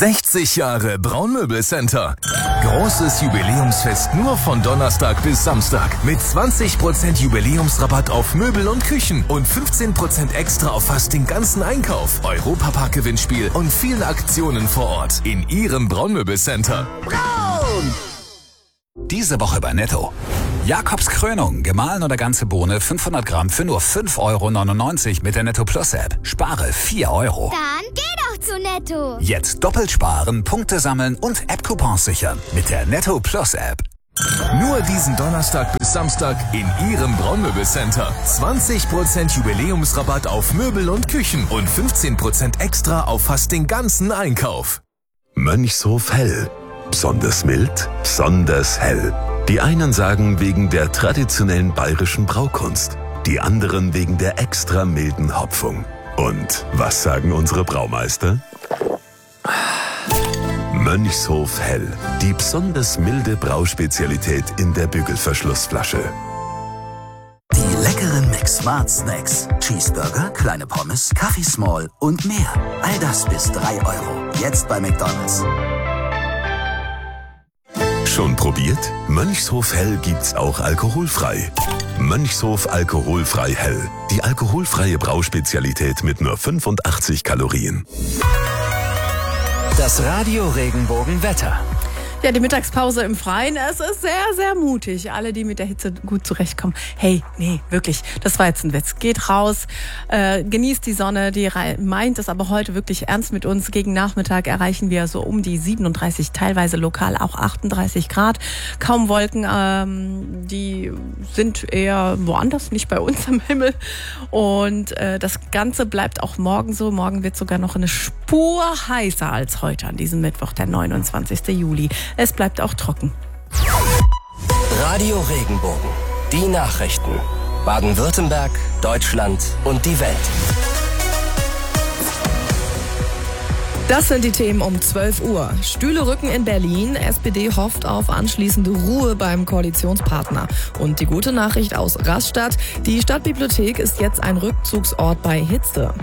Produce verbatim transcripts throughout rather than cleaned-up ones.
sechzig Jahre Braunmöbelcenter. Großes Jubiläumsfest nur von Donnerstag bis Samstag. Mit zwanzig Prozent Jubiläumsrabatt auf Möbel und Küchen und fünfzehn Prozent extra auf fast den ganzen Einkauf. Europapark-Gewinnspiel und vielen Aktionen vor Ort in Ihrem Braunmöbelcenter. Braun! Diese Woche bei Netto. Jakobs Krönung, gemahlen oder ganze Bohne, fünfhundert Gramm für nur fünf Euro neunundneunzig mit der Netto Plus App. Spare vier Euro. Dann geh doch zu Netto. Jetzt doppelt sparen, Punkte sammeln und App-Coupons sichern mit der Netto Plus App. Nur diesen Donnerstag bis Samstag in Ihrem Braunmöbelcenter. zwanzig Prozent Jubiläumsrabatt auf Möbel und Küchen und fünfzehn Prozent extra auf fast den ganzen Einkauf. Mönchshof Hell. Besonders mild, besonders hell. Die einen sagen wegen der traditionellen bayerischen Braukunst, die anderen wegen der extra milden Hopfung. Und was sagen unsere Braumeister? Mönchshof Hell, die besonders milde Brauspezialität in der Bügelverschlussflasche. Die leckeren Mix-Smart Snacks. Cheeseburger, kleine Pommes, Kaffee Small und mehr. All das bis drei Euro. Jetzt bei McDonald's. Schon probiert? Mönchshof Hell gibt's auch alkoholfrei. Mönchshof Alkoholfrei Hell. Die alkoholfreie Brauspezialität mit nur fünfundachtzig Kalorien. Das Radio Regenbogen Wetter. Ja, die Mittagspause im Freien, es ist sehr, sehr mutig. Alle, die mit der Hitze gut zurechtkommen. Hey, nee, wirklich, das war jetzt ein Witz. Geht raus, äh, genießt die Sonne, die meint es aber heute wirklich ernst mit uns. Gegen Nachmittag erreichen wir so um die siebenunddreißig, teilweise lokal auch achtunddreißig Grad. Kaum Wolken, ähm, die sind eher woanders, nicht bei uns am Himmel. Und äh, das Ganze bleibt auch morgen so. Morgen wird sogar noch eine Spur heißer als heute an diesem Mittwoch, der neunundzwanzigsten Juli. Es bleibt auch trocken. Radio Regenbogen. Die Nachrichten. Baden-Württemberg, Deutschland und die Welt. Das sind die Themen um zwölf Uhr. Stühle rücken in Berlin. S P D hofft auf anschließende Ruhe beim Koalitionspartner. Und die gute Nachricht aus Rastatt. Die Stadtbibliothek ist jetzt ein Rückzugsort bei Hitze.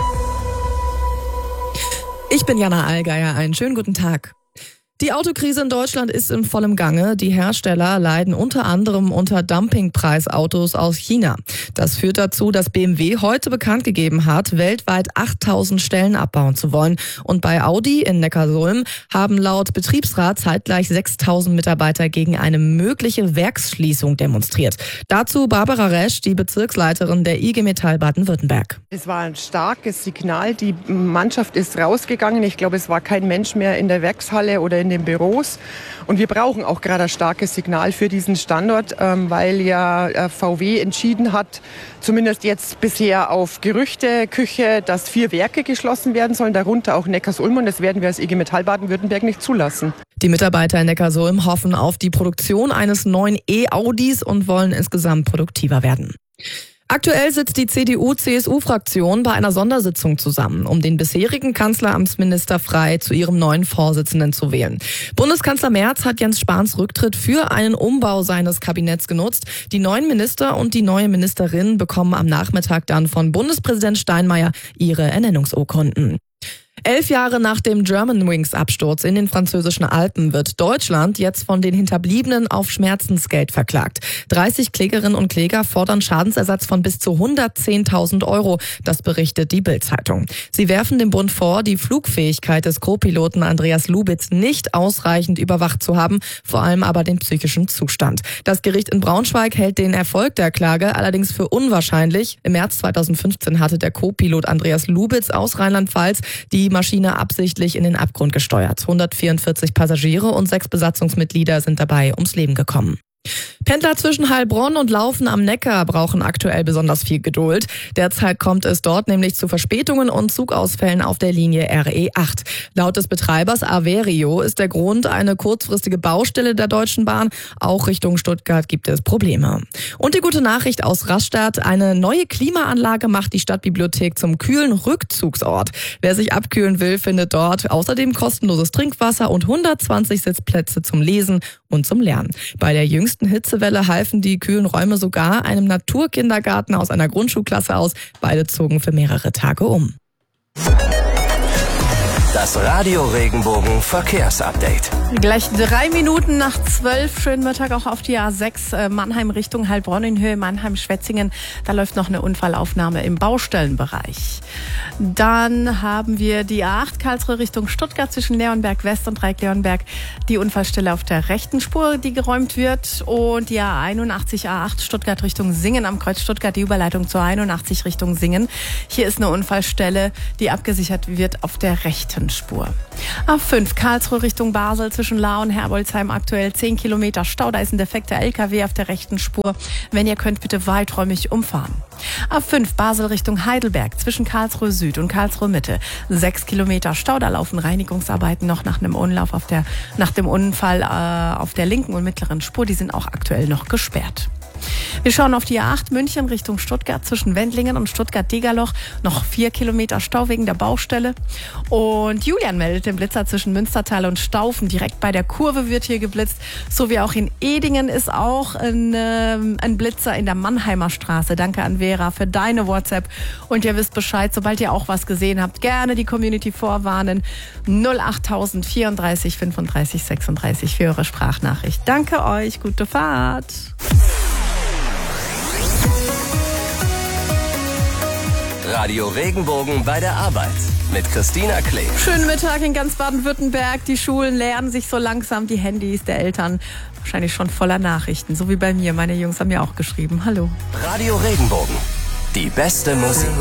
Ich bin Jana Allgeier. Einen schönen guten Tag. Die Autokrise in Deutschland ist in vollem Gange. Die Hersteller leiden unter anderem unter Dumpingpreisautos aus China. Das führt dazu, dass B M W heute bekannt gegeben hat, weltweit achttausend Stellen abbauen zu wollen. Und bei Audi in Neckarsulm haben laut Betriebsrat zeitgleich sechstausend Mitarbeiter gegen eine mögliche Werksschließung demonstriert. Dazu Barbara Resch, die Bezirksleiterin der I G Metall Baden-Württemberg. Es war ein starkes Signal. Die Mannschaft ist rausgegangen. Ich glaube, es war kein Mensch mehr in der Werkshalle oder in in den Büros. Und wir brauchen auch gerade ein starkes Signal für diesen Standort, weil ja V W entschieden hat, zumindest jetzt bisher auf Gerüchte, Küche, dass vier Werke geschlossen werden sollen, darunter auch Neckarsulm. Und das werden wir als I G Metall Baden-Württemberg nicht zulassen. Die Mitarbeiter in Neckarsulm hoffen auf die Produktion eines neuen E-Audis und wollen insgesamt produktiver werden. Aktuell sitzt die C D U-C S U-Fraktion bei einer Sondersitzung zusammen, um den bisherigen Kanzleramtsminister Frey zu ihrem neuen Vorsitzenden zu wählen. Bundeskanzler Merz hat Jens Spahns Rücktritt für einen Umbau seines Kabinetts genutzt. Die neuen Minister und die neue Ministerin bekommen am Nachmittag dann von Bundespräsident Steinmeier ihre Ernennungsurkunden. Elf Jahre nach dem Germanwings-Absturz in den französischen Alpen wird Deutschland jetzt von den Hinterbliebenen auf Schmerzensgeld verklagt. dreißig Klägerinnen und Kläger fordern Schadensersatz von bis zu hundertzehntausend Euro. Das berichtet die Bild-Zeitung. Sie werfen dem Bund vor, die Flugfähigkeit des Co-Piloten Andreas Lubitz nicht ausreichend überwacht zu haben, vor allem aber den psychischen Zustand. Das Gericht in Braunschweig hält den Erfolg der Klage allerdings für unwahrscheinlich. Im März zweitausendfünfzehn hatte der Co-Pilot Andreas Lubitz aus Rheinland-Pfalz die Maschine absichtlich in den Abgrund gesteuert. hundertvierundvierzig Passagiere und sechs Besatzungsmitglieder sind dabei ums Leben gekommen. Pendler zwischen Heilbronn und Laufen am Neckar brauchen aktuell besonders viel Geduld. Derzeit kommt es dort nämlich zu Verspätungen und Zugausfällen auf der Linie R E acht. Laut des Betreibers Averio ist der Grund eine kurzfristige Baustelle der Deutschen Bahn. Auch Richtung Stuttgart gibt es Probleme. Und die gute Nachricht aus Rastatt: Eine neue Klimaanlage macht die Stadtbibliothek zum kühlen Rückzugsort. Wer sich abkühlen will, findet dort außerdem kostenloses Trinkwasser und hundertzwanzig Sitzplätze zum Lesen und zum Lernen. Bei der jüngsten Hitzewelle halfen die kühlen Räume sogar einem Naturkindergarten aus einer Grundschulklasse aus. Beide zogen für mehrere Tage um. Das Das Radio Regenbogen Verkehrsupdate. Gleich drei Minuten nach zwölf. Schönen Mittag auch auf die A sechs äh, Mannheim Richtung Heilbronn in Höhe Mannheim-Schwetzingen. Da läuft noch eine Unfallaufnahme im Baustellenbereich. Dann haben wir die A acht Karlsruhe Richtung Stuttgart zwischen Leonberg West und Dreieck-Leonberg. Die Unfallstelle auf der rechten Spur, die geräumt wird. Und die A einundachtzig A acht Stuttgart Richtung Singen am Kreuz Stuttgart. Die Überleitung zur einundachtzig Richtung Singen. Hier ist eine Unfallstelle, die abgesichert wird auf der rechten Spur. A fünf Karlsruhe Richtung Basel zwischen Lahr und Herbolzheim aktuell zehn Kilometer Stau. Da ist ein defekter L K W auf der rechten Spur. Wenn ihr könnt, bitte weiträumig umfahren. A fünf Basel Richtung Heidelberg zwischen Karlsruhe Süd und Karlsruhe Mitte. sechs Kilometer Stau. Da laufen Reinigungsarbeiten noch nach einem Unlauf auf der, nach dem Unfall äh, auf der linken und mittleren Spur. Die sind auch aktuell noch gesperrt. Wir schauen auf die A acht München Richtung Stuttgart zwischen Wendlingen und Stuttgart-Degerloch. Noch vier Kilometer Stau wegen der Baustelle. Und Julian meldet den Blitzer zwischen Münstertal und Staufen. Direkt bei der Kurve wird hier geblitzt. So wie auch in Edingen ist auch ein, äh, ein Blitzer in der Mannheimer Straße. Danke an Vera für deine WhatsApp. Und ihr wisst Bescheid, sobald ihr auch was gesehen habt, gerne die Community vorwarnen. null acht vierunddreißig fünfunddreißig sechsunddreißig für eure Sprachnachricht. Danke euch, gute Fahrt. Radio Regenbogen bei der Arbeit mit Christina Klee. Schönen Mittag in ganz Baden-Württemberg. Die Schulen leeren sich so langsam die Handys der Eltern. Wahrscheinlich schon voller Nachrichten, so wie bei mir. Meine Jungs haben mir auch geschrieben. Hallo. Radio Regenbogen. Die beste Musik.